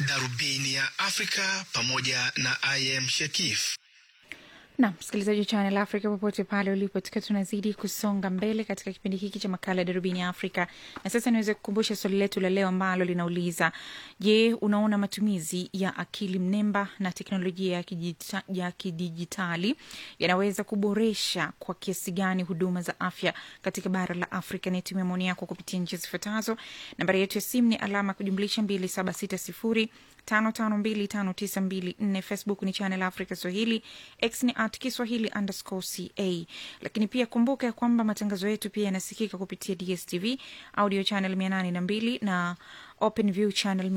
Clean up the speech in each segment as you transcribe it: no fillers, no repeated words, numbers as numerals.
Darubini ya Afrika pamoja na IM Shekif. Na msikilizaji Channel Africa popote pale ulipo, tukiwa tunazidi kusonga mbele katika kipindi hiki cha makala ya Darubini ya Afrika. Na sasa niweze kukumbusha swali letu la leo ambalo linauliza, je, unaona matumizi ya akili mnemba na teknolojia ya kidijitali yanaweza kuboresha kwa kiasi gani huduma za afya katika bara la Afrika? Nitumie maoni yako kupitia njia zifuatazo. Nambari yetu ya simu ni alama kujumlisha 2760 5525924. Facebook ni Channel Africa Swahili, X ni @Kiswahili_CA. Lakini pia kumbuka ya kwamba matangazo yetu pia yanasikika kupitia DSTV audio channel 802 na OpenView channel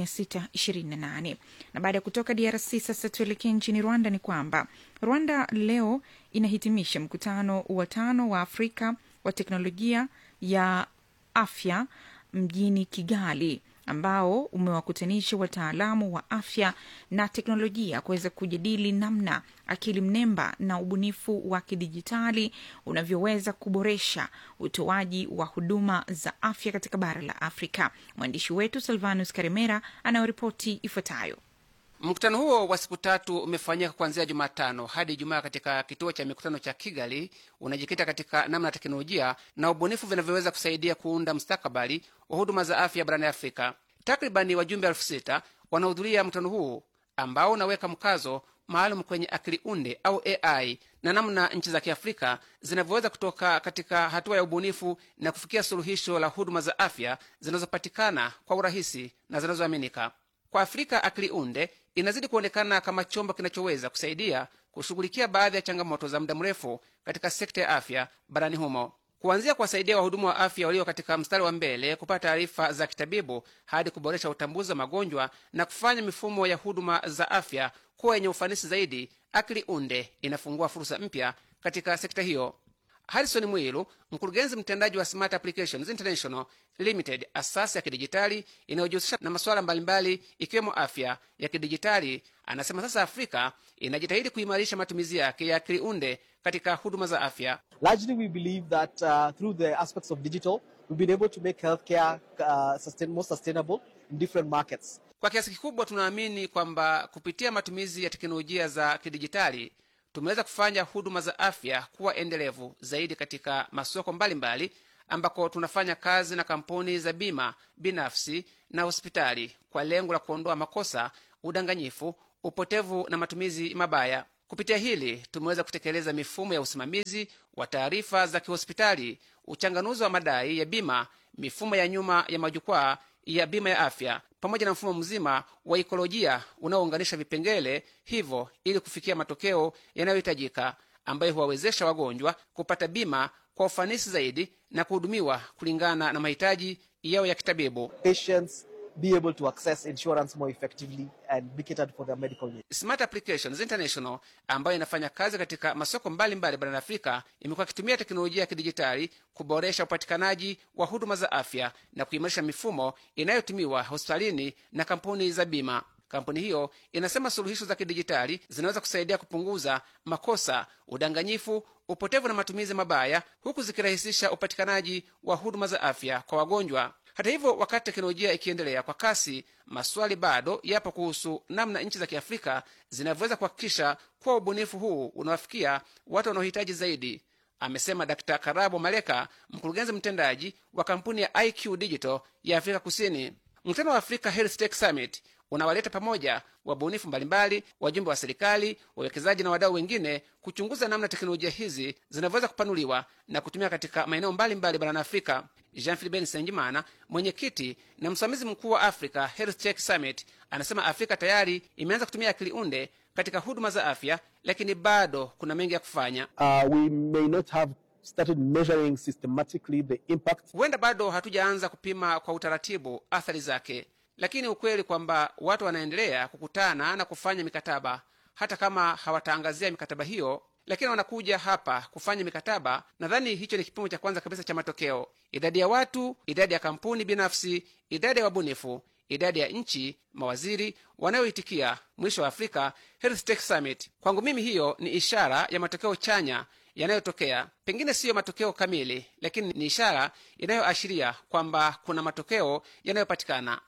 628. Na baada ya kutoka DRC sasa tuelekee nchini Rwanda. Ni kwamba Rwanda leo inahitimisha mkutano wa 5 wa Afrika wa teknolojia ya afya mjini Kigali, ambao umewakutanisha wataalamu wa afya na teknolojia kuweza kujadili namna akili mnemba na ubunifu wa kidijitali unavyoweza kuboresha utoaji wa huduma za afya katika bara la Afrika. Mwandishi wetu Silvanus Karemera anayoripoti ifuatayo. Mkutano huo wa siku 3 umefanyika kuanzia Jumatano hadi Ijumaa katika kituo cha mikutano cha Kigali. Unajikita katika namna teknolojia na ubunifu vinavyoweza kusaidia kuunda mustakabali wa huduma za afya barani Afrika. Takribani wajumbe 6,000 wanahudhuria mkutano huu ambao unaweka mkazo maalum kwenye akili unde au AI na namna nchi za Kiafrika zinavyoweza kutoka katika hatua ya ubunifu na kufikia suluhisho la huduma za afya zinazopatikana kwa urahisi na zinazoaminika. Kwa Afrika, akili unde inazidi kuonekana kama chombo kinachoweza kusaidia kushughulikia baadhi ya changamoto za muda mrefu katika sekta ya afya barani humo, kuanzia kuwasaidia wahudumu wa afya walio katika mstari wa mbele kupata taarifa za kitabibu hadi kuboresha utambuzi wa magonjwa na kufanya mifumo ya huduma za afya kuwa yenye ufanisi zaidi. Akili unde inafungua fursa mpya katika sekta hiyo. Harrison Mwilu, mkurugenzi mtendaji wa Smart Applications International Limited, asasi ya kidijitali inayojihusisha na masuala mbalimbali ikiwemo afya ya kidijitali, anasema sasa Afrika inajitahidi kuimarisha matumizi yake ya akili unde katika huduma za afya. Largely we believe that through the aspects of digital we've been able to make healthcare more sustainable in different markets. Kwa kiasi kikubwa tunaamini kwamba kupitia matumizi ya teknolojia za kidijitali tumeweza kufanya huduma za afya kuwa endelevu zaidi katika masoko mbalimbali ambako tunafanya kazi na kampuni za bima binafsi na hospitali kwa lengo la kuondoa makosa, udanganyifu, upotevu na matumizi mabaya. Kupitia hili tumeweza kutekeleza mifumo ya usimamizi wa taarifa za kihospitali, uchanganuzi wa madai ya bima, mifumo ya nyuma ya majukwaa ya bima ya afya, pamoja na mfumo mzima wa ekolojia unaounganisha vipengele hivyo ili kufikia matokeo yanayohitajika ambayo huwawezesha wagonjwa kupata bima kwa ufanisi zaidi na kuhudumiwa kulingana na mahitaji yao ya kitabibu. Patients be able to access insurance more effectively and be catered for their medical needs. Smart Applications International, ambayo inafanya kazi katika masoko mbalimbali barani Afrika, imekuwa ikitumia teknolojia ya kidijitali kuboresha upatikanaji wa huduma za afya na kuimarisha mifumo inayotumiwa hospitalini na kampuni za bima. Kampuni hiyo inasema suluhisho za kidijitali zinaweza kusaidia kupunguza makosa, udanganyifu, upotevu na matumizi mabaya, huku zikirahisisha upatikanaji wa huduma za afya kwa wagonjwa. Hata hivyo, wakati teknolojia ikiendelea kwa kasi, maswali bado yapo kuhusu namna nchi za Kiafrika zinavyoweza kuhakikisha kuwa ubunifu huu unawafikia watu wanaohitaji zaidi, amesema Dr. Karabo Maleka, mkurugenzi mtendaji wa kampuni ya IQ Digital ya Afrika Kusini. Mkutano wa Africa Health Tech Summit unawaleta pamoja wabunifu mbalimbali, wajumbe wa serikali, wawekezaji na wadau wengine kuchunguza namna teknolojia hizi zinavyoweza kupanuliwa na kutumika katika maeneo mbalimbali barani Afrika. Jean-Philippe Nsengimana, mwenyekiti na msimamizi mkuu wa Africa Health Tech Summit, anasema Afrika tayari imeanza kutumia akili unde katika huduma za afya, lakini bado kuna mengi ya kufanya. We may not have started measuring systematically the impact. Huenda bado hatujaanza kupima kwa utaratibu athari zake, lakini ukweli kwamba watu wanaendelea kukutana na kufanya mikataba, hata kama hawataangazia mikataba hiyo, lakini wanakuja hapa kufanya mikataba. Nadhani hicho ni kipimo cha kwanza kabisa cha matokeo. Idadi ya watu, idadi ya kampuni binafsi, idadi ya wabunifu, idadi ya nchi, mawaziri wanayoitikia mwisho wa Africa Health Tech Summit. Kwangu mimi hiyo ni ishara ya matokeo chanya yanayotokea. Pengine siyo matokeo kamili, lakini ni ishara inayoashiria kwamba kuna matokeo yanayopatikana.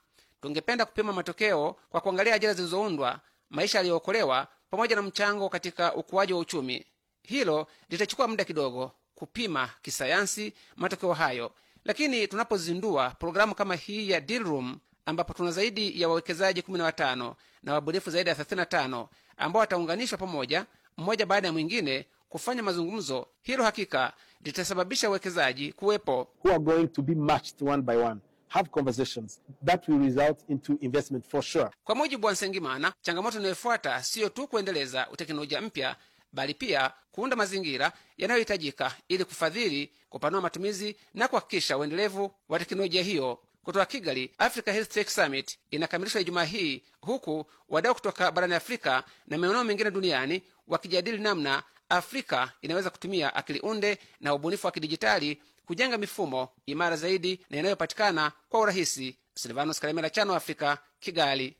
tungependa kupima matokeo kwa kuangalia ajira zilizoundwa, maisha yaliyookolewa, pamoja na mchango katika ukuaji wa uchumi. Hilo litachukua muda kidogo kupima kisayansi matokeo hayo, lakini tunapozindua programu kama hii ya Deal Room, ambapo tuna zaidi ya wawekezaji 15 na wabunifu zaidi ya 35 ambao wataunganishwa pamoja, mmoja baada ya mwingine, kufanya mazungumzo, hilo hakika litasababisha uwekezaji kuwepo. Who are going to be matched one by one, have conversations that will result into investment for sure. Kwa mujibu wa Nsengimana, changamoto inayofuata siyo tu kuendeleza teknolojia mpya, bali pia kuunda mazingira yanayohitajika ili kufadhili, kupanua matumizi na kuhakikisha uendelevu wa teknolojia hiyo. Kutoka Kigali, Africa Health Tech Summit inakamilishwa Ijumaa hii, huku wadau kutoka barani Afrika na maeneo mengine duniani wakijadili namna Afrika inaweza kutumia akili unde na ubunifu wa kidijitali kujenga mifumo imara zaidi na inayopatikana kwa urahisi. Silvanus Karemera, Channel Africa, Kigali.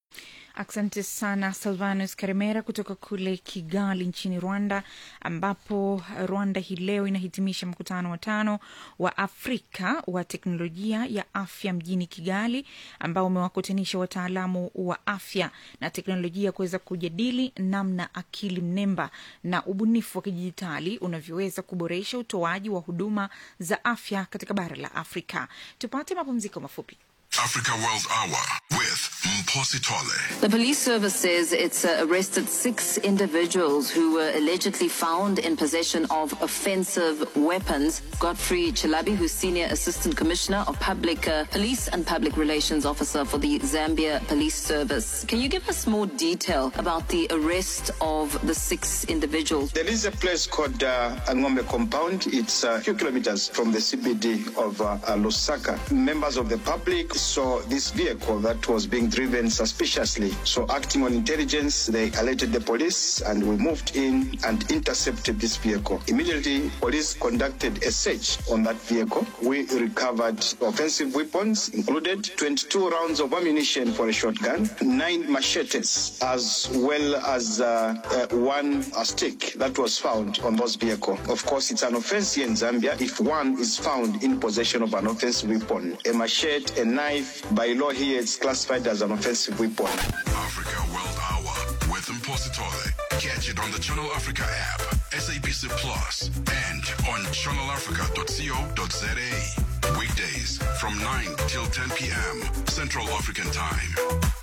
Asante sana Silvanus Karemera kutoka kule Kigali nchini Rwanda, ambapo Rwanda hii leo inahitimisha mkutano wa 5 wa Afrika wa teknolojia ya afya mjini Kigali, ambao umewakutanisha wataalamu wa afya na teknolojia kuweza kujadili namna akili mnemba na ubunifu wa kidijitali unavyoweza kuboresha utoaji wa huduma za afya katika bara la Afrika. Tupate mapumziko mafupi. Africa World Hour with Mposi Tole. The police service says it's arrested 6 individuals who were allegedly found in possession of offensive weapons. Godfrey Chilabi, who's Senior Assistant Commissioner of Public Police and Public Relations Officer for the Zambia Police Service. Can you give us more detail about the arrest of the 6 individuals? There is a place called Angombe Compound. It's a few kilometers from the CBD of Lusaka. Members of the public saw this vehicle that was being driven suspiciously. So acting on intelligence, they alerted the police and we moved in and intercepted this vehicle. Immediately, police conducted a search on that vehicle. We recovered offensive weapons, included 22 rounds of ammunition for a shotgun, 9 machetes, as well as one stick that was found on those vehicle. Of course, it's an offense here in Zambia if one is found in possession of an offensive weapon. A machete, a knife, by law here it's classified as an offensive weapon. Africa World Hour with Mposi Tole. Catch it on the Channel Africa app, SABC Plus, and on channelafrica.co.za. Weekdays from 9 till 10 p.m. Central African Time.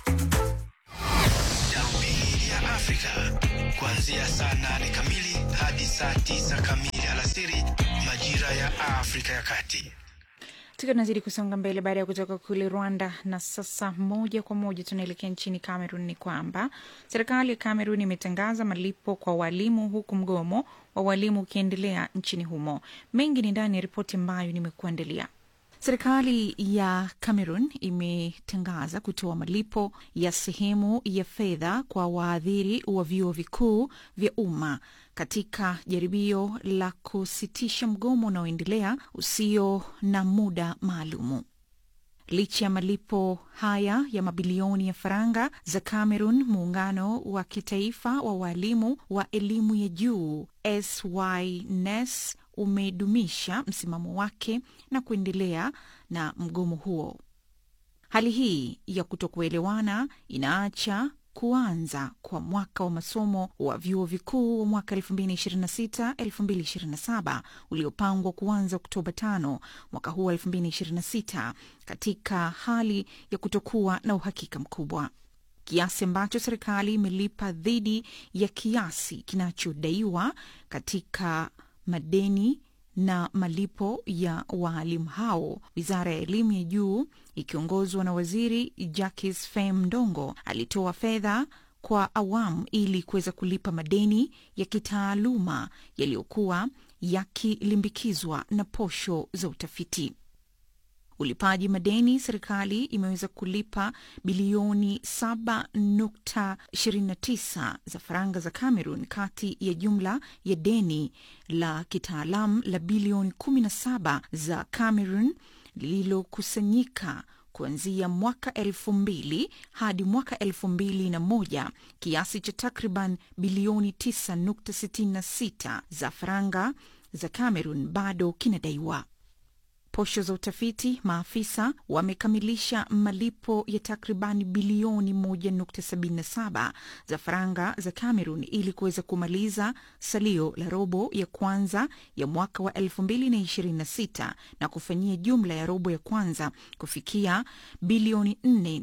Darubini ya Afrika, kuanzia saa 8 kamili hadi saa 9 kamili alasiri, majira ya Afrika ya Kati. Tunazidi kusonga mbele baada ya kutoka kule Rwanda, na sasa moja kwa moja tunaelekea nchini Cameroon. Ni kwamba serikali ya Cameroon imetangaza malipo kwa walimu, huku mgomo wa walimu ukiendelea nchini humo. Mengi ni ndani ya ripoti ambayo nimekuandalia. Serikali ya Cameroon imetangaza kutoa malipo ya sehemu ya fedha kwa waadhiri wa vyuo vikuu vya umma katika jaribio la kusitisha mgomo unaoendelea usio na muda maalumu. Licha ya malipo haya ya mabilioni ya faranga za Cameroon, muungano wa kitaifa wa walimu wa elimu ya juu SYNES umedumisha msimamo wake na kuendelea na mgomo huo. Hali hii ya kutokuelewana inaacha kuanza kwa mwaka wa masomo wa vyuo vikuu wa mwaka 2026-2027 uliopangwa kuanza Oktoba 5 mwaka huu 2026 katika hali ya kutokuwa na uhakika mkubwa. Kiasi ambacho serikali imelipa dhidi ya kiasi kinachodaiwa katika madeni na malipo ya walimu hao. Wizara ya elimu ya juu ikiongozwa na waziri Jacques Fem Ndongo alitoa fedha kwa awamu ili kuweza kulipa madeni ya kitaaluma yaliyokuwa yakilimbikizwa na posho za utafiti. Ulipaji madeni, serikali imeweza kulipa bilioni 7.29 za faranga za Cameroon kati ya jumla ya deni la kitaalamu la bilioni 17 za Cameroon lililokusanyika kuanzia mwaka 2000 hadi mwaka 2001. Kiasi cha takriban bilioni 9.66 za faranga za Cameroon bado kinadaiwa. posho za utafiti, maafisa wamekamilisha malipo ya takribani bilioni 1.77 za faranga za Cameroon ili kuweza kumaliza salio la robo ya kwanza ya mwaka wa 2026 na kufanyia jumla ya robo ya kwanza kufikia bilioni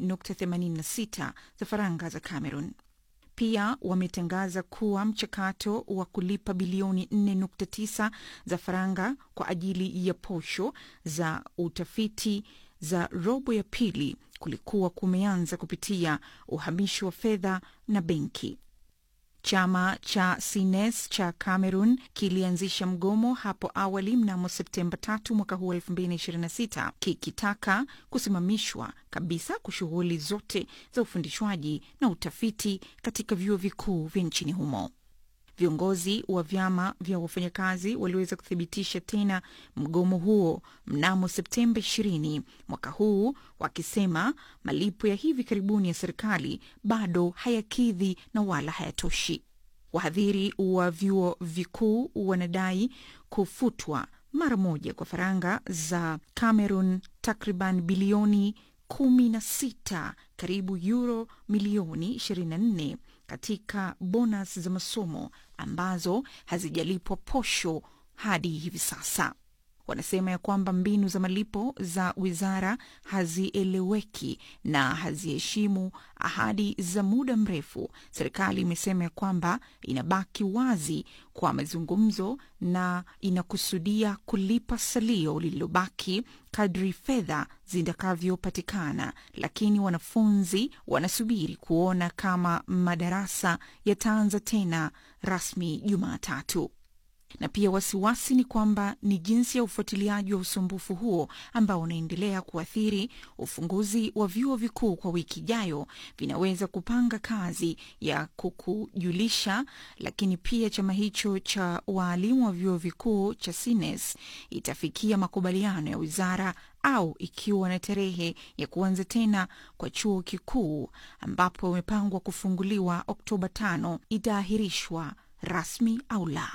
4.86 za faranga za Cameroon. Pia wametangaza kuwa mchakato wa kulipa bilioni 4.9 za faranga kwa ajili ya posho za utafiti za robo ya pili kulikuwa kumeanza kupitia uhamisho wa fedha na benki. Chama cha Sines cha Cameroon kilianzisha mgomo hapo awali mnamo Septemba 3 mwaka huu 2026 kikitaka kusimamishwa kabisa kwa shughuli zote za ufundishwaji na utafiti katika vyuo vikuu vya nchini humo. Viongozi wa vyama vya wafanyakazi waliweza kuthibitisha tena mgomo huo mnamo Septemba 20 mwaka huu, wakisema malipo ya hivi karibuni ya serikali bado hayakidhi na wala hayatoshi. Wahadhiri wa vyuo vikuu wanadai kufutwa mara moja kwa faranga za Cameroon takriban bilioni 16, karibu euro milioni 24 katika bonus za masomo ambazo hazijalipwa posho hadi hivi sasa. Wanasema ya kwamba mbinu za malipo za wizara hazieleweki na haziheshimu ahadi za muda mrefu. Serikali imesema ya kwamba inabaki wazi kwa mazungumzo na inakusudia kulipa salio lililobaki kadri fedha zitakavyopatikana, lakini wanafunzi wanasubiri kuona kama madarasa yataanza tena rasmi Jumatatu. Na pia wasiwasi ni kwamba ni jinsi ya ufuatiliaji wa usumbufu huo ambao unaendelea kuathiri ufunguzi wa vyuo vikuu kwa wiki ijayo vinaweza kupanga kazi ya kukujulisha. Lakini pia chama hicho cha walimu wa vyuo vikuu cha Sines itafikia makubaliano ya wizara au ikiwa na tarehe ya kuanza tena kwa chuo kikuu ambapo umepangwa kufunguliwa Oktoba 5 itaahirishwa rasmi au la.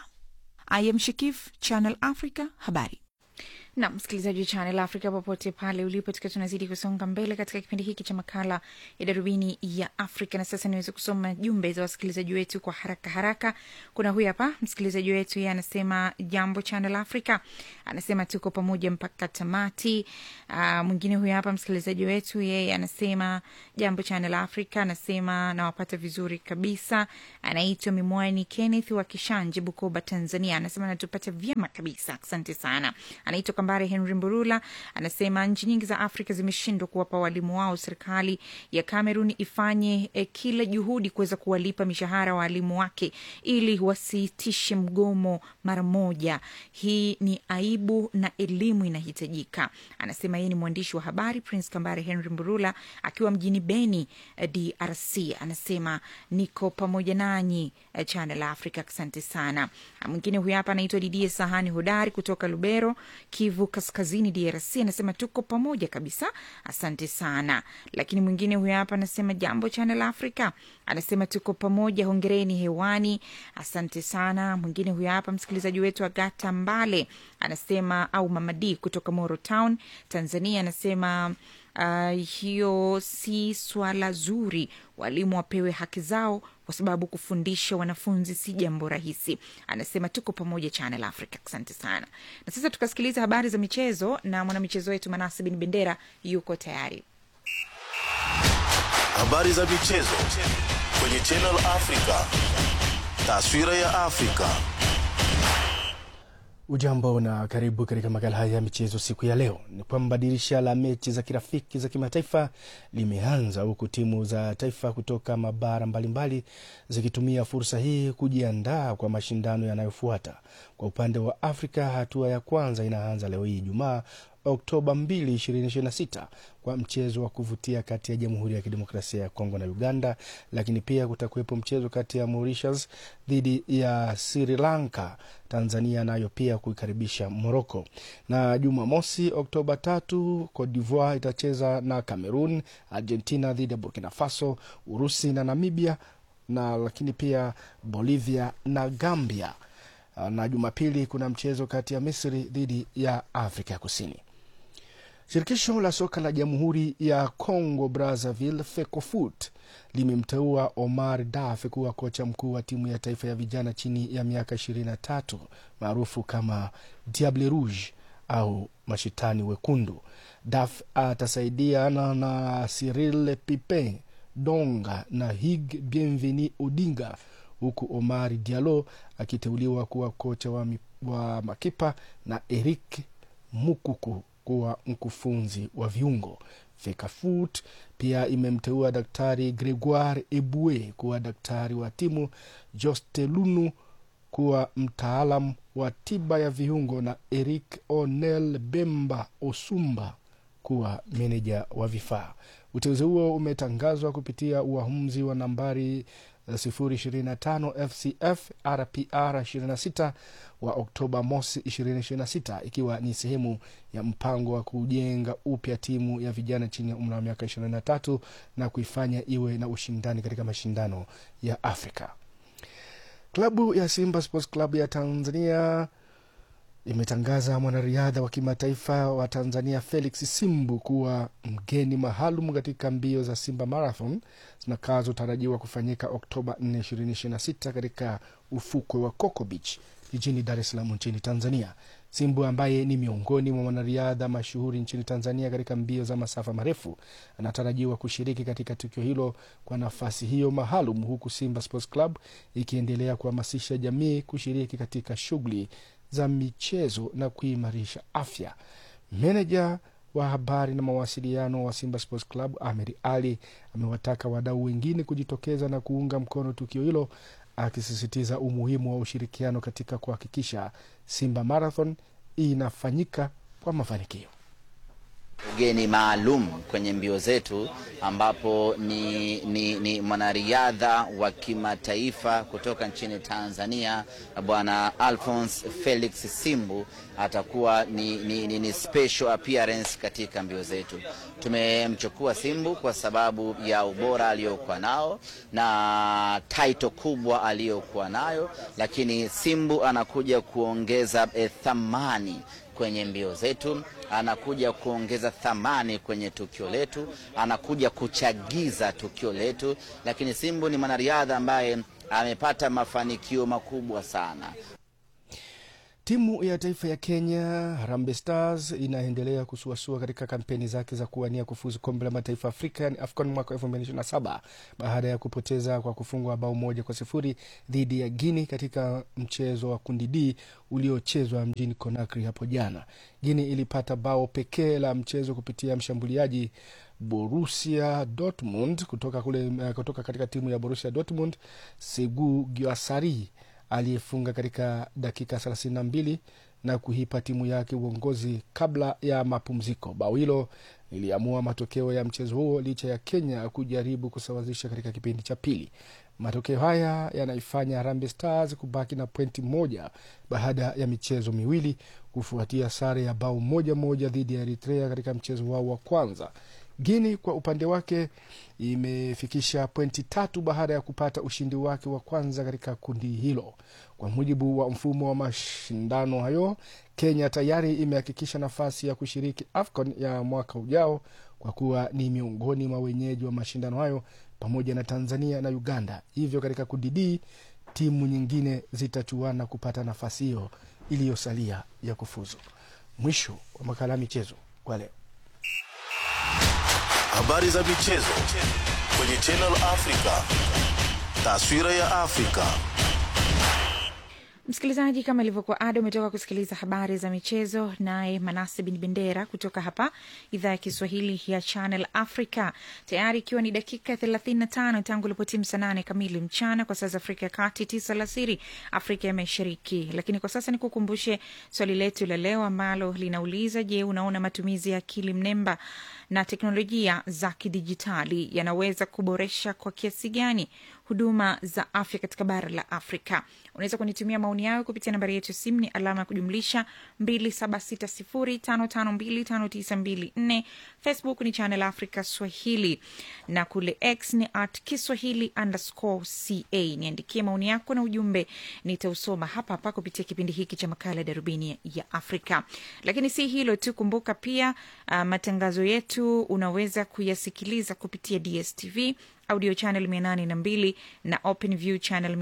I am Shakif, Channel Africa, habari. Na msikilizaji wa Channel Africa popote pale ulipo, tukiwa tunazidi kusonga mbele katika kipindi hiki cha makala ya Darubini ya Afrika. Na sasa niweze kusoma jumbe za wasikilizaji wetu kwa haraka haraka. Kuna huyu hapa msikilizaji wetu, yeye anasema jambo Channel Africa, anasema tuko pamoja mpaka tamati. Mwingine huyu hapa msikilizaji wetu, yeye anasema jambo Channel Africa, anasema nawapata vizuri kabisa. Anaitwa Mimwani Kenneth wa Kishanje, Bukoba, Tanzania, anasema natupata vyema kabisa, asante sana. Anaitwa Kambare Henry Mburula, anasema nchi nyingi za Afrika zimeshindwa kuwapa walimu wao. Serikali ya Cameroon ifanye kila juhudi kuweza kuwalipa mishahara walimu wake ili wasitishe mgomo mara moja. Hii ni aibu na elimu inahitajika. Anasema yeye ni mwandishi wa habari Prince Kambare Henry Mburula akiwa mjini Beni, DRC. Anasema niko pamoja nanyi Channel Africa, asante sana. Mwingine huyu hapa anaitwa Didie Sahani Hodari kutoka Lubero, Kivu Kaskazini, DRC, anasema tuko pamoja kabisa, asante sana. Lakini mwingine huyu hapa anasema jambo Channel Africa, anasema tuko pamoja, hongereni hewani, asante sana. Mwingine huyu hapa msikilizaji wetu Agata Mbale, anasema au Mamadi kutoka Moro Town, Tanzania, anasema hiyo si swala zuri, walimu wapewe haki zao kwa sababu kufundisha wanafunzi si jambo rahisi. Anasema tuko pamoja Channel Africa, asante sana. Na sasa tukasikiliza habari za michezo na mwanamichezo wetu Manase bin Bendera yuko tayari. Habari za michezo kwenye Channel Africa, taswira ya Afrika. Ujambo na karibu katika makala haya ya michezo siku ya leo. Ni kwamba dirisha la mechi za kirafiki za kimataifa limeanza, huku timu za taifa kutoka mabara mbalimbali zikitumia fursa hii kujiandaa kwa mashindano yanayofuata. Kwa upande wa Afrika, hatua ya kwanza inaanza leo hii Ijumaa Oktoba 2, 2026 kwa mchezo wa kuvutia kati ya Jamhuri ya Kidemokrasia ya Kongo na Uganda, lakini pia kutakuwepo mchezo kati ya Mauritius dhidi ya Sri Lanka, Tanzania nayo pia kuikaribisha Morocco. Na Jumamosi Oktoba 3, Cote d'Ivoire itacheza na Cameroon, Argentina dhidi ya Burkina Faso, Urusi na Namibia, na lakini pia Bolivia na Gambia. Na Jumapili kuna mchezo kati ya Misri dhidi ya Afrika ya Kusini. Shirikisho la soka la Jamhuri ya Congo Brazzaville FECOFOOT limemteua Omar Daf kuwa kocha mkuu wa timu ya taifa ya vijana chini ya miaka 23 maarufu kama Diable Rouge au mashitani wekundu. Daf atasaidiana na Cyril Pipin Donga na Hig Bienveni Odinga, huku Omar Diallo akiteuliwa kuwa kocha wa makipa na Eric Mukuku kuwa mkufunzi wa viungo. FECOFOOT pia imemteua Daktari Gregoire Eboué kuwa daktari wa timu, Jostelunu kuwa mtaalam wa tiba ya viungo na Eric Onel Bemba Osumba kuwa meneja wa vifaa. Uteuzi huo umetangazwa kupitia uamuzi wa nambari 025 FCF RPR 26 wa Oktoba mosi 2026, ikiwa ni sehemu ya mpango wa kujenga upya timu ya vijana chini ya umri wa miaka 23 na kuifanya iwe na ushindani katika mashindano ya Afrika. Klabu ya Simba Sports Club ya Tanzania imetangaza mwanariadha wa kimataifa wa Tanzania Felix Simbu kuwa mgeni maalum katika mbio za Simba Marathon zinazotarajiwa kufanyika Oktoba 4, 2026 katika ufukwe wa Coco Beach jijini Dar es Salaam nchini Tanzania. Simbu ambaye ni miongoni mwa wanariadha mashuhuri nchini Tanzania katika mbio za masafa marefu anatarajiwa kushiriki katika tukio hilo kwa nafasi hiyo maalum, huku Simba Sports Club ikiendelea kuhamasisha jamii kushiriki katika shughuli za michezo na kuimarisha afya. Meneja wa habari na mawasiliano wa Simba Sports Club Ahmed Ali amewataka wadau wengine kujitokeza na kuunga mkono tukio hilo, akisisitiza umuhimu wa ushirikiano katika kuhakikisha Simba Marathon inafanyika kwa mafanikio. Ugeni maalum kwenye mbio zetu ambapo ni mwanariadha wa kimataifa kutoka nchini Tanzania, bwana Alphonse Felix Simbu atakuwa ni special appearance katika mbio zetu. Tumemchukua Simbu kwa sababu ya ubora aliyokuwa nao na title kubwa aliyokuwa nayo, lakini Simbu anakuja kuongeza thamani kwenye mbio zetu, anakuja kuongeza thamani kwenye tukio letu, anakuja kuchagiza tukio letu, lakini Simbu ni mwanariadha ambaye amepata mafanikio makubwa sana. Timu ya taifa ya Kenya Harambee Stars inaendelea kusuasua katika kampeni zake za kuwania kufuzu kombe la mataifa Afrika yani AFCON mwaka 2027 baada ya kupoteza kwa kufungwa bao 1-0 dhidi ya Guinea katika mchezo wa kundi D uliochezwa mjini Conakry hapo jana. Guinea ilipata bao pekee la mchezo kupitia mshambuliaji Borussia Dortmund kutoka katika timu ya Borussia Dortmund, Segu Gyasari, aliyefunga katika dakika 32 na kuipa timu yake uongozi kabla ya mapumziko. Bao hilo liliamua matokeo ya mchezo huo licha ya Kenya kujaribu kusawazisha katika kipindi cha pili. Matokeo haya yanaifanya Harambee Stars kubaki na pointi 1 baada ya michezo miwili kufuatia sare ya bao 1-1 dhidi ya Eritrea katika mchezo wao wa kwanza. Guinea kwa upande wake imefikisha pointi 3 baada ya kupata ushindi wake wa kwanza katika kundi hilo. Kwa mujibu wa mfumo wa mashindano hayo, Kenya tayari imehakikisha nafasi ya kushiriki AFCON ya mwaka ujao kwa kuwa ni miongoni mwa wenyeji wa mashindano hayo pamoja na Tanzania na Uganda. Hivyo katika kundi D timu nyingine zitachuana kupata nafasi hiyo iliyosalia ya kufuzu. Mwisho wa makala michezo kwa leo. Habari za michezo kwenye Channel Africa. Taswira ya Afrika. Msikilizaji, kama ilivyokuwa ada, umetoka kusikiliza habari za michezo naye Manase bin Bendera kutoka hapa idhaa ya Kiswahili ya Channel Africa. Tayari ikiwa ni dakika 35 tangu ilipotimu saa 8 kamili mchana kwa saa za Afrika ya Kati, 9 alasiri Afrika ya Mashariki. Lakini kwa sasa nikukumbushe swali letu la leo ambalo linauliza, je, unaona matumizi ya akili mnemba na teknolojia za kidijitali yanaweza kuboresha kwa kiasi gani huduma za afya katika bara la Afrika. Unaweza kunitumia maoni yako kupitia nambari yetu ya simu ni alama ya kujumlisha 276055259254. Facebook ni Channel Africa Swahili na kule X ni @Kiswahili_CA. Niandikie maoni yako na ujumbe, nitausoma hapa hapa kupitia kipindi hiki cha makala Darubini ya Afrika. Lakini si hilo tu, kumbuka pia matangazo yetu unaweza kuyasikiliza kupitia DSTV audio channel 802 na OpenView channel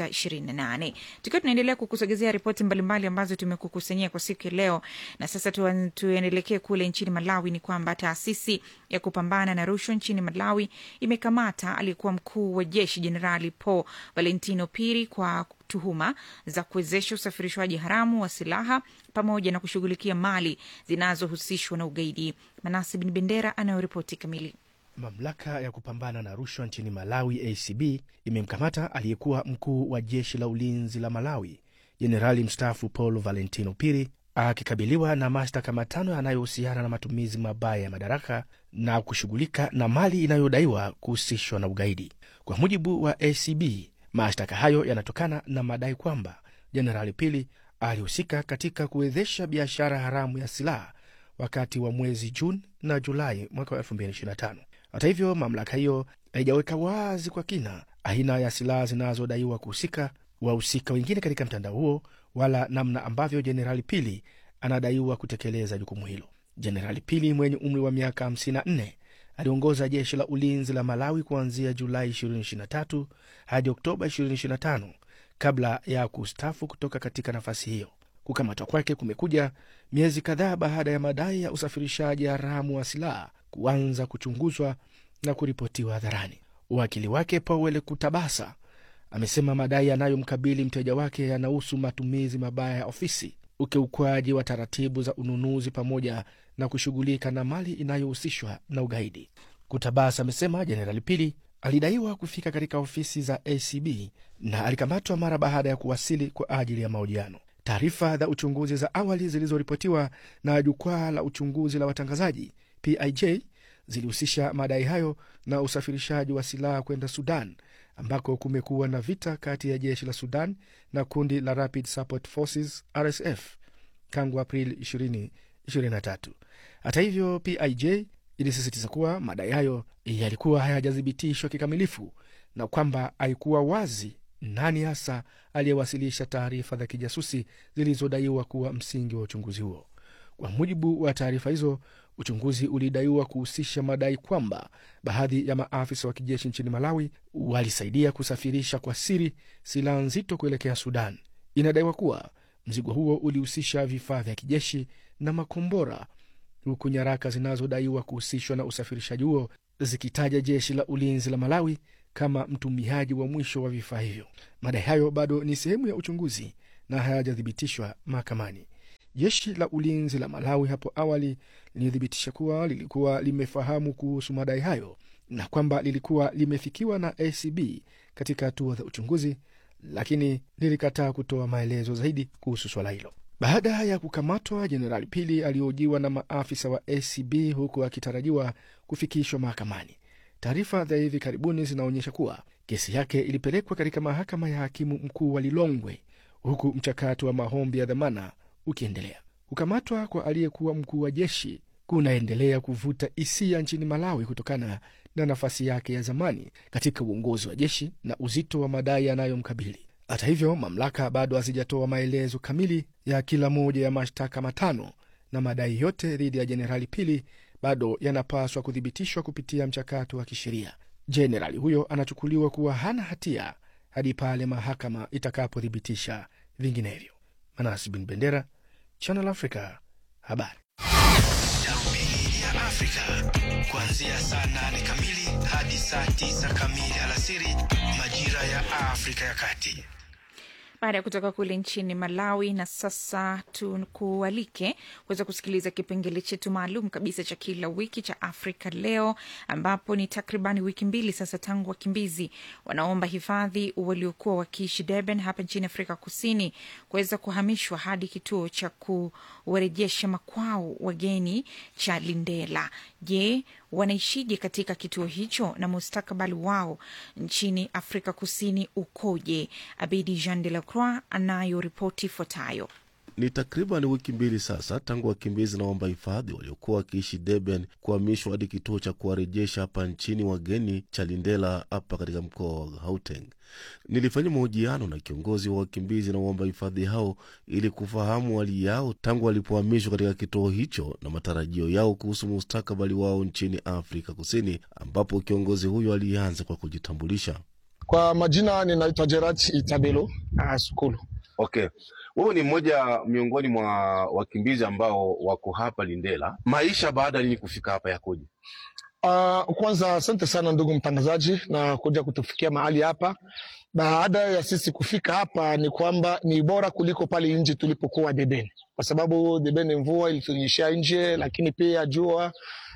628. Tukiwa tunaendelea kukusogezea ripoti mbalimbali ambazo tumekukusanyia kwa siku ya leo, na sasa tuendelekee kule nchini Malawi. Ni kwamba taasisi ya kupambana na rushwa nchini Malawi imekamata aliyekuwa mkuu wa jeshi Jenerali Paul Valentino Piri kwa tuhuma za kuwezesha usafirishwaji haramu wa silaha pamoja na kushughulikia mali zinazohusishwa na ugaidi. Manasi bin Bendera anayoripoti kamili. Mamlaka ya kupambana na rushwa nchini Malawi ACB imemkamata aliyekuwa mkuu wa jeshi la ulinzi la Malawi Jenerali mstaafu Paul Valentino Piri, akikabiliwa na mashtaka 5 yanayohusiana na matumizi mabaya ya madaraka na kushughulika na mali inayodaiwa kuhusishwa na ugaidi. Kwa mujibu wa ACB, mashtaka hayo yanatokana na madai kwamba Jenerali Piri alihusika katika kuwezesha biashara haramu ya silaha wakati wa mwezi Juni na Julai mwaka 2025. Hata hivyo, mamlaka hiyo haijaweka wazi kwa kina aina ya silaha zinazodaiwa kuhusika, wahusika wengine katika mtandao huo, wala namna ambavyo Jenerali Pili anadaiwa kutekeleza jukumu hilo. Jenerali Pili mwenye umri wa miaka 54 aliongoza jeshi la ulinzi la Malawi kuanzia Julai 2023 hadi Oktoba 2025 kabla ya kustaafu kutoka katika nafasi hiyo. Kukamatwa kwake kumekuja miezi kadhaa baada ya madai ya usafirishaji haramu wa silaha kuanza kuchunguzwa na kuripotiwa hadharani. Wakili wake Paul Kutabasa amesema madai yanayomkabili mteja wake yanahusu matumizi mabaya ya ofisi, ukiukwaji wa taratibu za ununuzi pamoja na kushughulika na mali inayohusishwa na ugaidi. Kutabasa amesema Jenerali Pili alidaiwa kufika katika ofisi za ACB na alikamatwa mara baada ya kuwasili kwa ajili ya mahojiano. Taarifa za uchunguzi za awali zilizoripotiwa na jukwaa la uchunguzi la watangazaji PIJ zilihusisha madai hayo na usafirishaji wa silaha kwenda Sudan, ambako kumekuwa na vita kati ya jeshi la Sudan na kundi la Rapid Support Forces RSF tangu Aprili 2023. Hata hivyo, PIJ ilisisitiza kuwa madai hayo yalikuwa hayajathibitishwa kikamilifu na kwamba haikuwa wazi nani hasa aliyewasilisha taarifa za kijasusi zilizodaiwa kuwa msingi wa uchunguzi huo. Kwa mujibu wa taarifa hizo, uchunguzi ulidaiwa kuhusisha madai kwamba baadhi ya maafisa wa kijeshi nchini Malawi walisaidia kusafirisha kwa siri silaha nzito kuelekea Sudan. Inadaiwa kuwa mzigo huo ulihusisha vifaa vya kijeshi na makombora, huku nyaraka zinazodaiwa kuhusishwa na usafirishaji huo zikitaja jeshi la ulinzi la Malawi kama mtumiaji wa mwisho wa vifaa hivyo. Madai hayo bado ni sehemu ya uchunguzi na hayajathibitishwa mahakamani. Jeshi la ulinzi la Malawi hapo awali lilithibitisha kuwa lilikuwa limefahamu kuhusu madai hayo na kwamba lilikuwa limefikiwa na ACB katika hatua za uchunguzi, lakini lilikataa kutoa maelezo zaidi kuhusu swala hilo. Baada ya kukamatwa, Jenerali Pili aliojiwa na maafisa wa ACB huku akitarajiwa kufikishwa mahakamani. Taarifa za hivi karibuni zinaonyesha kuwa kesi yake ilipelekwa katika mahakama ya hakimu mkuu wa Lilongwe, huku mchakato wa maombi ya dhamana ukiendelea. Kukamatwa kwa aliyekuwa mkuu wa jeshi kunaendelea kuvuta hisia nchini Malawi kutokana na nafasi yake ya zamani katika uongozi wa jeshi na uzito wa madai yanayomkabili. Hata hivyo, mamlaka bado hazijatoa maelezo kamili ya kila moja ya mashtaka 5 na madai yote dhidi ya Jenerali Pili bado yanapaswa kuthibitishwa kupitia mchakato wa kisheria. Jenerali huyo anachukuliwa kuwa hana hatia hadi pale mahakama itakapothibitisha vinginevyo. Manasi bin Bendera, Channel Africa, habari. Darubini ya Afrika kuanzia saa 8 kamili hadi saa 9 kamili alasiri majira ya Afrika ya Kati. baada ya kutoka kule nchini Malawi. Na sasa tukualike kuweza kusikiliza kipengele chetu maalum kabisa cha kila wiki cha Afrika Leo, ambapo ni takribani wiki mbili sasa tangu wakimbizi wanaomba hifadhi waliokuwa wakiishi Durban hapa nchini Afrika Kusini kuweza kuhamishwa hadi kituo cha kuwarejesha makwao wageni cha Lindela. Je, wanaishije katika kituo hicho na mustakabali wao nchini Afrika Kusini ukoje? Abidi Jean de la Croix anayo ripoti ifuatayo. Ni takriban wiki mbili sasa tangu wakimbizi na waomba hifadhi waliokuwa wakiishi Durban kuhamishwa hadi kituo cha kuwarejesha hapa nchini wageni cha Lindela hapa katika mkoa wa Gauteng. Nilifanya mahojiano na kiongozi wa wakimbizi na waomba hifadhi hao ili kufahamu hali yao tangu walipohamishwa katika kituo hicho na matarajio yao kuhusu mustakabali wao nchini Afrika Kusini, ambapo kiongozi huyo alianza kwa kujitambulisha. Kwa majina ninaitwa Gerard Itabelo Sukulu. Okay. Wewe ni mmoja miongoni mwa wakimbizi ambao wako hapa Lindela. Maisha baada nini kufika hapa yakoje? Kwanza asante sana ndugu mtangazaji na kuja kutufikia mahali hapa. Baada ya sisi kufika hapa ni kwamba ni bora kuliko pale nje tulipokuwa Durban. Kwa sababu Durban mvua ilitunyeshia nje, lakini pia jua,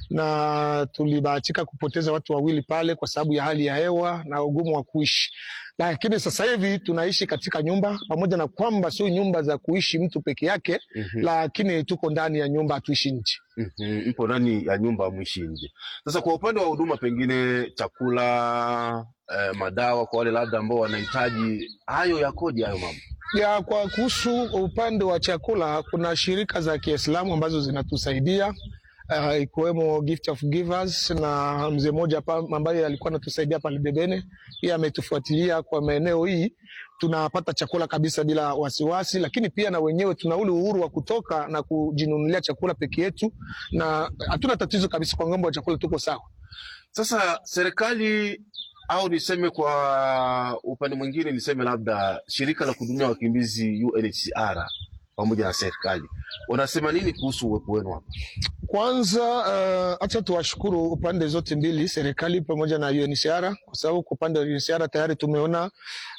na tulibahatika kupoteza watu wawili pale kwa sababu ya hali ya hewa na ugumu wa kuishi. Lakini sasa hivi tunaishi katika nyumba, pamoja na kwamba sio nyumba za kuishi mtu peke yake, lakini tuko ndani ya nyumba, hatuishi nje. Mpo ndani ya nyumba, mwishi nje. Sasa kwa upande wa huduma, pengine chakula, madawa kwa wale labda ambao wanahitaji, hayo yakoje hayo mambo? Ya, kwa kuhusu upande wa chakula, kuna shirika za Kiislamu ambazo zinatusaidia, ikiwemo Gift of Givers, na mzee mmoja ambaye alikuwa anatusaidia pale Debene pia ametufuatilia kwa maeneo hii. Tunapata chakula kabisa bila wasiwasi, lakini pia na wenyewe tuna ule uhuru wa kutoka na kujinunulia chakula peke yetu, na hatuna tatizo kabisa kwa ngambo ya chakula, tuko sawa. Sasa serikali, au niseme kwa upande mwingine niseme labda shirika la kuhudumia wakimbizi UNHCR pamoja na serikali, wanasema nini kuhusu uwepo wenu hapa? Kwanza acha tuwashukuru upande zote mbili, serikali pamoja na UNHCR, kwa sababu kwa upande wa UNHCR tayari tumeona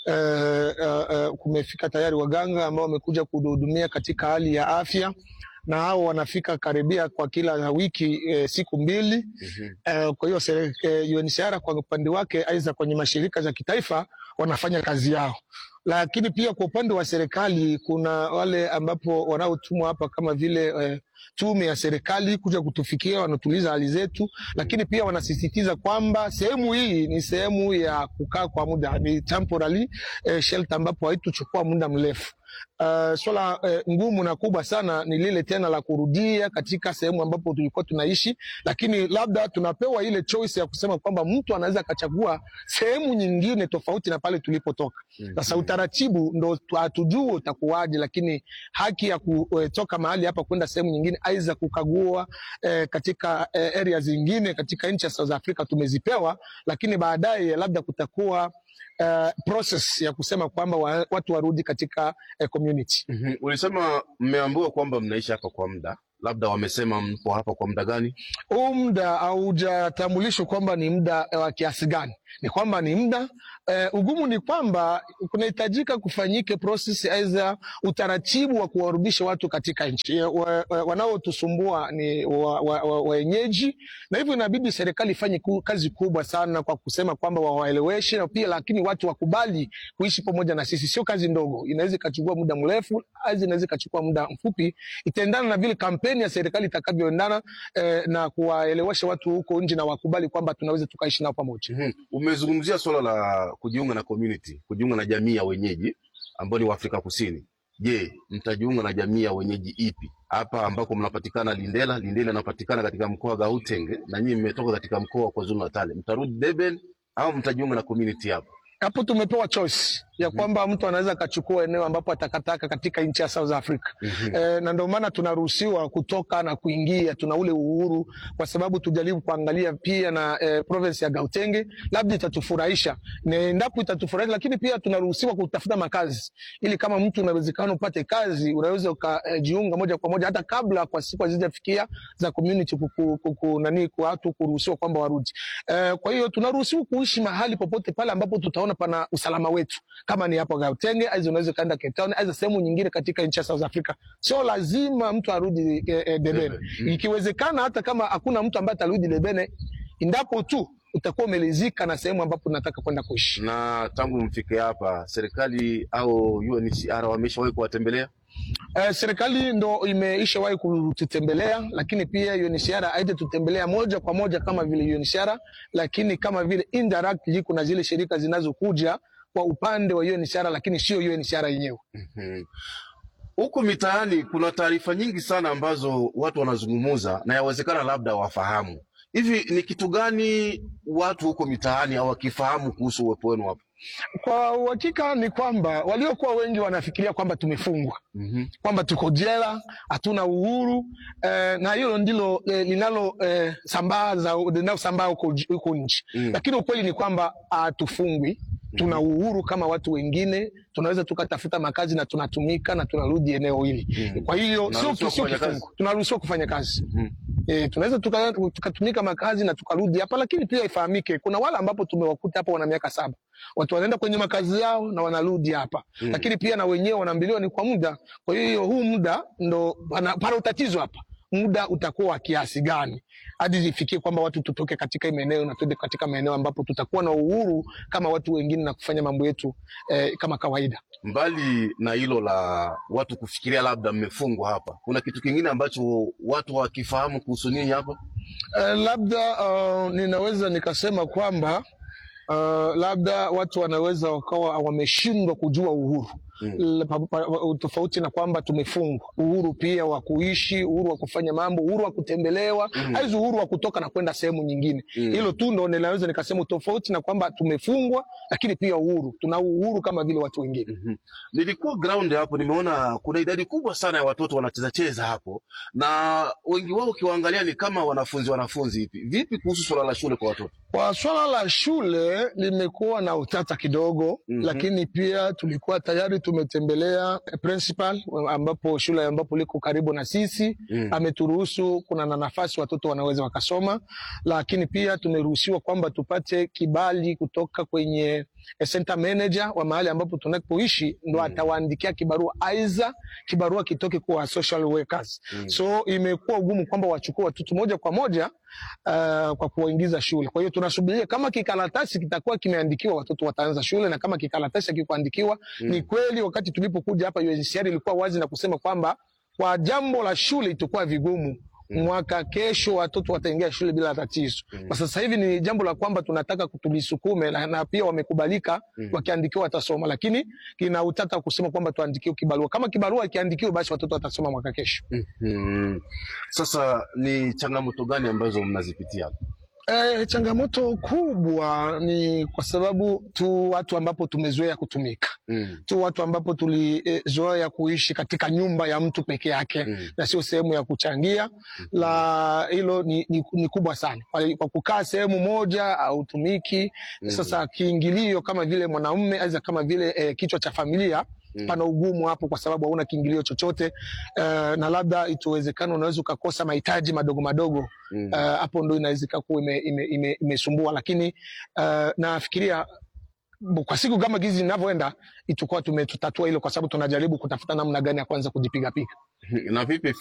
kumefika tayari waganga ambao wamekuja kuhudumia katika hali ya afya, na hao wanafika karibia kwa kila wiki siku mbili. Kwa hiyo UNHCR kwa upande wake, aidha kwenye mashirika za kitaifa, wanafanya kazi yao. Lakini pia kwa upande wa serikali kuna wale ambapo wanaotumwa hapa kama vile tume ya serikali kuja kutufikia, wanatuliza hali zetu, lakini pia wanasisitiza kwamba sehemu hii ni sehemu ya kukaa kwa muda, ni temporary shelter ambapo haituchukua muda mrefu. Swala ngumu na kubwa sana ni lile tena la kurudia katika sehemu ambapo tulikuwa tunaishi, lakini labda tunapewa ile choice ya kusema kwamba mtu anaweza akachagua sehemu nyingine tofauti na pale tulipotoka. Sasa utaratibu ndo hatujui utakuwaje, lakini haki ya kutoka mahali hapa kwenda sehemu nyingine, aidha kukagua katika area zingine katika nchi ya South Africa tumezipewa, lakini baadaye labda kutakuwa process ya kusema kwamba watu warudi katika community. Ulisema mmeambiwa kwamba mnaishi hapa kwa muda, labda wamesema mpo hapa kwa muda gani? Muda haujatambulishwa kwamba ni muda wa kiasi gani, ni kwamba ni muda. Ugumu ni kwamba kunahitajika kufanyike process, aidha utaratibu wa kuwarudisha watu katika nchi. Wanaotusumbua ni wenyeji, na hivyo inabidi serikali ifanye kazi kubwa sana kwa kusema kwamba wawaeleweshe, na pia lakini watu wakubali kuishi pamoja na sisi. Sio kazi ndogo, inaweza ikachukua muda mrefu, aidha inaweza ikachukua muda mfupi, itaendana na vile kampeni ya serikali itakavyoendana na kuwaelewesha watu huko nje na wakubali kwamba tunaweza tukaishi nao pamoja. Umezungumzia swala la kujiunga na community, kujiunga na jamii ya wenyeji ambao ni wa Afrika Kusini. Je, mtajiunga na jamii ya wenyeji ipi? Hapa ambako mnapatikana Lindela, Lindela inapatikana katika mkoa wa Gauteng, na nyinyi mmetoka katika mkoa wa KwaZulu-Natal. Mtarudi Durban au mtajiunga na community hapo? Hapo tumepewa choice ya kwamba mtu anaweza kachukua eneo ambapo atakataka katika nchi ya South Africa. Na ndio maana tunaruhusiwa kutoka na kuingia, tuna ule uhuru, kwa sababu tujaribu kuangalia pia na province ya Gauteng, labda itatufurahisha. Na endapo itatufurahisha, lakini pia tunaruhusiwa kutafuta makazi, ili kama mtu unawezekana upate kazi, unaweza ukajiunga moja kwa moja hata kabla kwa siku hazijafikia za community kwa watu kuruhusiwa kwamba warudi. Kwa hiyo tunaruhusiwa kuishi mahali popote pale ambapo tutaona pana usalama wetu. kama ni hapo Gauteng, aidha unaweza kaenda Cape Town, aidha sehemu nyingine katika nchi ya South Africa. Sio lazima mtu arudi Durban. Ikiwezekana hata kama hakuna mtu ambaye atarudi Durban, endapo tu utakuwa umelizika na sehemu ambapo unataka kwenda kuishi. Na tangu mfike hapa, serikali au UNHCR wameshawahi kuwatembelea? Serikali ndo imeishawahi kututembelea, lakini pia UNHCR haija tutembelea moja kwa moja kama vile UNHCR, lakini kama vile indirectly kuna zile shirika zinazokuja kwa upande wa UNHCR, lakini sio UNHCR yenyewe. Huko mitaani kuna taarifa nyingi sana ambazo watu wanazungumuza na yawezekana labda wafahamu. Hivi ni kitu gani watu huko mitaani hawakifahamu kuhusu uwepo wenu hapa? Kwa uhakika ni kwamba waliokuwa wengi wanafikiria kwamba tumefungwa, kwamba tuko jela, hatuna uhuru, na hilo ndilo linalo sambaa huko nchi. Lakini ukweli ni kwamba hatufungwi. Tuna uhuru kama watu wengine, tunaweza tukatafuta makazi na tunatumika na tunarudi eneo hili. Kwa hiyo sio kifungo, tunaruhusiwa kufanya kazi. Tunaweza tukatumika makazi na tukarudi hapa, lakini pia ifahamike kuna wale ambapo tumewakuta hapa wana miaka 7. Watu wanaenda kwenye makazi yao na wanarudi hapa. Lakini pia na wenyewe wanaambiliwa ni kwa muda. Kwa hiyo huu muda ndo pana utatizo hapa. Muda utakuwa kiasi gani hadi ifikie kwamba watu tutoke katika maeneo na tuende katika maeneo ambapo tutakuwa na uhuru kama watu wengine na kufanya mambo yetu kama kawaida. Mbali na hilo la watu kufikiria labda mmefungwa hapa, kuna kitu kingine ambacho watu hawakifahamu kuhusu nini hapa? Labda ninaweza nikasema kwamba labda watu wanaweza wakawa wameshindwa kujua uhuru. Tofauti na kwamba tumefungwa, uhuru pia wa kuishi, uhuru wa kufanya mambo, uhuru wa kutembelewa, haizo uhuru wa kutoka na kwenda sehemu nyingine. Hilo tu ndo ninaweza nikasema tofauti na kwamba tumefungwa, lakini pia uhuru, tuna uhuru kama vile watu wengine. Nilikuwa ground hapo, nimeona kuna idadi kubwa sana ya watoto wanacheza hapo, na wengi wao ukiwaangalia ni kama wanafunzi hivi. Vipi kuhusu swala la shule kwa watoto? Kwa swala la shule limekuwa na utata kidogo, lakini pia tulikuwa tayari tumetembelea principal ambapo shule ambapo liko karibu na sisi, ameturuhusu kuna na nafasi watoto wanaweza wakasoma, lakini pia tumeruhusiwa kwamba tupate kibali kutoka kwenye center manager wa mahali ambapo tunapoishi, ndo atawaandikia kibarua, aiza kibarua kitoke kwa social workers. So imekuwa ugumu kwamba wachukue watoto moja kwa moja kwa kuwaingiza shule. Kwa hiyo tunasubiria kama kikaratasi kitakuwa kimeandikiwa watoto wataanza shule, na kama kikaratasi hakikuandikiwa, ni kweli wakati tulipokuja hapa UNHCR ilikuwa wazi na kusema kwamba kwa jambo la shule itakuwa vigumu. Mwaka kesho watoto wataingia shule bila tatizo. Kwa sasa hivi ni jambo la kwamba tunataka kutulisukume na pia wamekubalika, wakiandikiwa watasoma, lakini kina utata kusema kwamba tuandikiwe kibarua. Kama kibarua kiandikiwe basi watoto watasoma mwaka kesho. Sasa ni changamoto gani ambazo mnazipitia? Changamoto kubwa ni kwa sababu tu watu ambapo tumezoea kutumika. Tu watu ambapo tulizoea kuishi katika nyumba ya mtu peke yake na sio sehemu ya kuchangia. La hilo ni kubwa sana. Kwa kukaa sehemu moja au tumiki, sasa kiingilio kama vile mwanaume aidha kama vile kichwa cha familia, pana ugumu hapo kwa sababu hauna kiingilio chochote, na labda itowezekana unaweza ukakosa mahitaji madogo hapo ndo inaweza kuwa imesumbua, lakini nafikiria kwa siku kama gizi ninavyoenda itakuwa tumetutatua hilo, kwa sababu tunajaribu kutafuta namna gani ya kwanza kujipiga pika. Na vipi